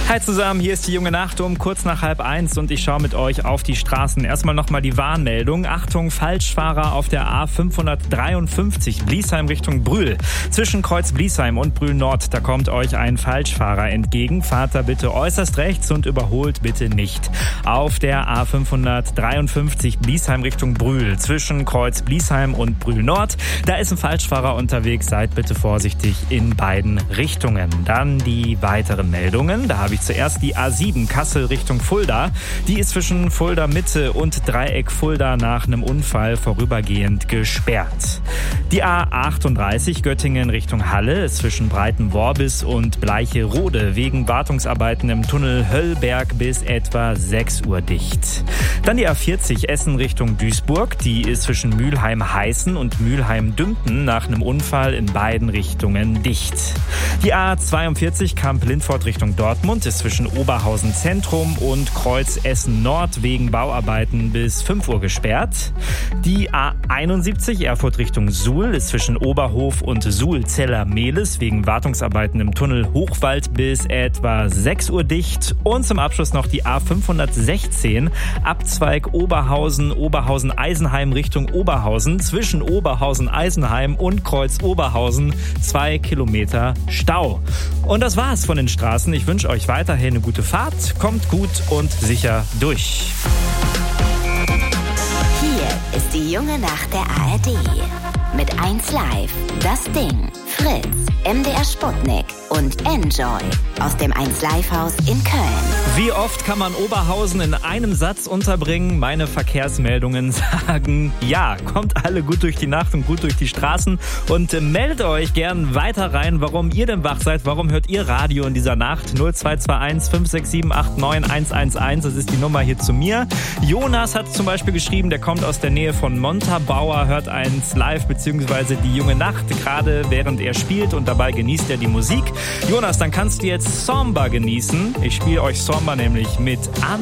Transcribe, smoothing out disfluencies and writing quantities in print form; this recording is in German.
Hi zusammen, hier ist die junge Nacht um kurz nach 12:30 und ich schaue mit euch auf die Straßen. Erstmal nochmal die Warnmeldung. Achtung, Falschfahrer auf der A553 Bliesheim Richtung Brühl. Zwischen Kreuz Bliesheim und Brühl Nord, da kommt euch ein Falschfahrer entgegen. Fahrt da bitte äußerst rechts und überholt bitte nicht. Auf der A553 Bliesheim Richtung Brühl. Zwischen Kreuz Bliesheim und Brühl Nord, da ist ein Falschfahrer unterwegs. Seid bitte vorsichtig in beiden Richtungen. Dann die weiteren Meldungen. Da habe ich zuerst die A7 Kassel Richtung Fulda. Die ist zwischen Fulda Mitte und Dreieck Fulda nach einem Unfall vorübergehend gesperrt. Die A38 Göttingen Richtung Halle ist zwischen Breitenworbis und Bleicherode wegen Wartungsarbeiten im Tunnel Höllberg bis etwa 6 Uhr dicht. Dann die A40 Essen Richtung Duisburg. Die ist zwischen Mülheim-Heißen und Mülheim-Dümpen nach einem Unfall in beiden Richtungen dicht. Die A42 Kamp-Lindfort Richtung Dortmund ist zwischen Oberhausen Zentrum und Kreuz Essen Nord wegen Bauarbeiten bis 5 Uhr gesperrt. Die A71 Erfurt Richtung Suhl ist zwischen Oberhof und Suhl-Zeller-Mehlis wegen Wartungsarbeiten im Tunnel Hochwald bis etwa 6 Uhr dicht. Und zum Abschluss noch die A516 Abzweig Oberhausen-Eisenheim Richtung Oberhausen zwischen Oberhausen-Eisenheim und Kreuz Oberhausen 2 Kilometer Stau. Und das war's von den Straßen. Ich wünsche euch weiterhin eine gute Fahrt. Kommt gut und sicher durch. Hier ist die junge Nacht der ARD. Mit 1 Live, Das Ding, Fritz, MDR Sputnik und Enjoy aus dem 1 Live Haus in Köln. Wie oft kann man Oberhausen in einem Satz unterbringen? Meine Verkehrsmeldungen sagen ja. Kommt alle gut durch die Nacht und gut durch die Straßen und meldet euch gern weiter rein, warum ihr denn wach seid. Warum hört ihr Radio in dieser Nacht? 0221 567 89 111. Das ist die Nummer hier zu mir. Jonas hat zum Beispiel geschrieben, der kommt aus der Nähe von Montabaur, hört 1 Live bzw. die junge Nacht, gerade während er spielt und dabei genießt er die Musik. Jonas, dann kannst du jetzt Samba genießen. Ich spiele euch Samba nämlich mit